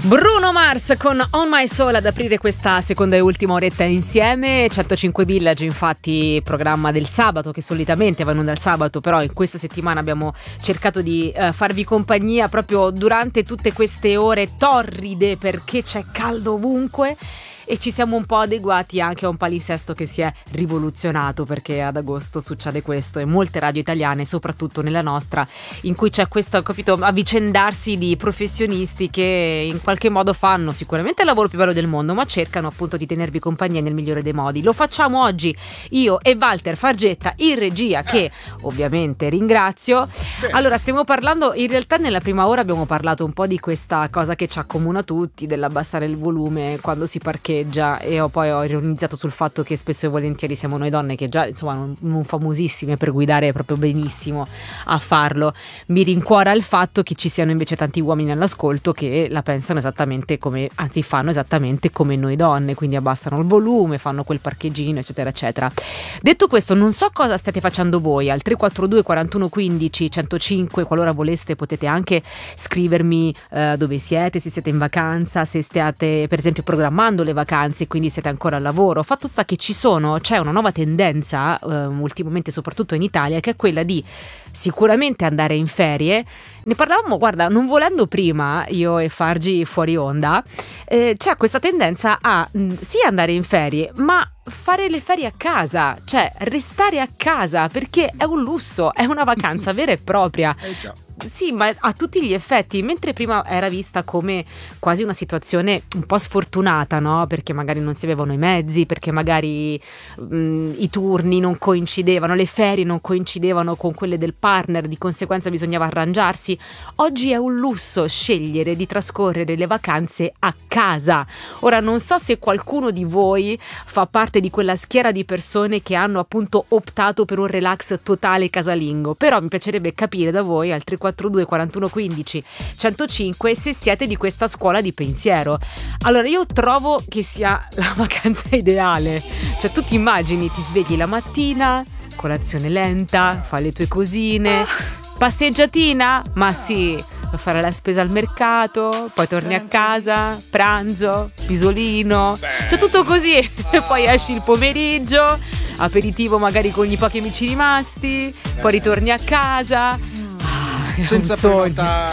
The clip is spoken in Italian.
Bruno Mars con On My Soul ad aprire questa seconda e ultima oretta insieme. 105 Village, infatti, programma del sabato che solitamente va in onda il sabato, però in questa settimana abbiamo cercato di farvi compagnia proprio durante tutte queste ore torride perché c'è caldo ovunque. E ci siamo un po' adeguati anche a un palinsesto che si è rivoluzionato, perché ad agosto succede questo e molte radio italiane, soprattutto nella nostra, in cui c'è questo, capito, avvicendarsi di professionisti che in qualche modo fanno sicuramente il lavoro più bello del mondo, ma cercano appunto di tenervi compagnia nel migliore dei modi. Lo facciamo oggi io e Walter Fargetta in regia, che ovviamente ringrazio. Allora, stiamo parlando, in realtà nella prima ora abbiamo parlato un po' di questa cosa che ci accomuna tutti, dell'abbassare il volume quando si parcheggia, e poi ho ironizzato sul fatto che spesso e volentieri siamo noi donne che già insomma non famosissime per guidare proprio benissimo a farlo. Mi rincuora il fatto che ci siano invece tanti uomini all'ascolto che la pensano esattamente come, anzi fanno esattamente come noi donne, quindi abbassano il volume, fanno quel parcheggino eccetera eccetera. Detto questo, non so cosa state facendo voi al 342 41 15 105, qualora voleste potete anche scrivermi dove siete, se siete in vacanza, se stiate per esempio programmando le vacanze, quindi siete ancora al lavoro. Fatto sta che c'è una nuova tendenza ultimamente, soprattutto in Italia, che è quella di sicuramente andare in ferie. Ne parlavamo, guarda, non volendo prima, io e Fargi fuori onda, c'è questa tendenza a sì andare in ferie, ma fare le ferie a casa, cioè restare a casa, perché è un lusso, è una vacanza vera e propria. Già. Sì, ma a tutti gli effetti, mentre prima era vista come quasi una situazione un po' sfortunata, no? Perché magari non si avevano i mezzi, perché magari i turni non coincidevano, le ferie non coincidevano con quelle del partner, di conseguenza bisognava arrangiarsi. Oggi è un lusso scegliere di trascorrere le vacanze a casa. Ora, non so se qualcuno di voi fa parte di quella schiera di persone che hanno appunto optato per un relax totale casalingo, però mi piacerebbe capire da voi al 342 41 15 105 se siete di questa scuola di pensiero. Allora, io trovo che sia la vacanza ideale, cioè tu ti immagini, ti svegli la mattina, colazione lenta, fai le tue cosine, passeggiatina, ma sì, fare la spesa al mercato, poi torni a casa, pranzo, pisolino, cioè tutto così, e poi esci il pomeriggio, aperitivo magari con i pochi amici rimasti, poi ritorni a casa. Senza prenotare.